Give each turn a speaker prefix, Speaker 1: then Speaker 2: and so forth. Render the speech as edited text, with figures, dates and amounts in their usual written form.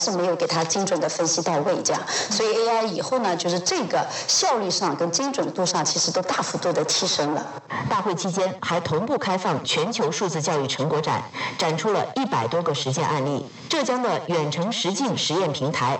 Speaker 1: 是没有给它精准的分析到位，这样，所以 AI 以后呢，就是这个效率上跟精准度上其实都大幅度的提升了。
Speaker 2: 大会期间还同步开放全球数字教育成果展，展出了100多个实践案例。浙江的远程实境实验平台